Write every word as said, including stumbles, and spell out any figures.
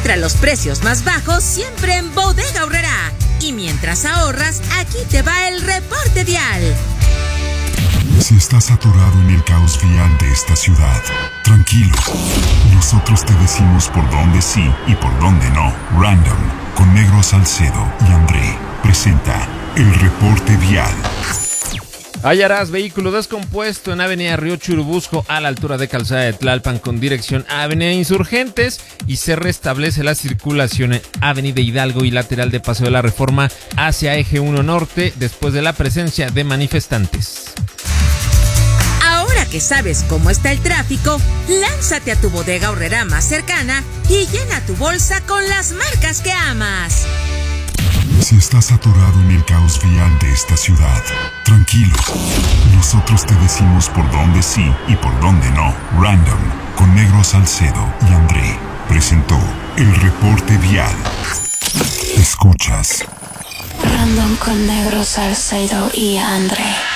Encuentra los precios más bajos siempre en Bodega Aurrerá. Y mientras ahorras, aquí te va el reporte vial. Si estás atorado en el caos vial de esta ciudad, tranquilo. Nosotros te decimos por dónde sí y por dónde no. Random, con Negro Salcedo y André, presenta el reporte vial. Hallarás vehículo descompuesto en Avenida Río Churubusco a la altura de Calzada de Tlalpan con dirección a Avenida Insurgentes, y se restablece la circulación en Avenida Hidalgo y lateral de Paseo de la Reforma hacia Eje uno Norte después de la presencia de manifestantes. Ahora que sabes cómo está el tráfico, lánzate a tu Bodega Aurrerá más cercana y llena tu bolsa con las marcas que amas. Si estás atorado en el caos vial de esta ciudad, tranquilo. Nosotros te decimos por dónde sí y por dónde no. Random, con Negro Salcedo y André, presentó el reporte vial. Escuchas Random con Negro Salcedo y André.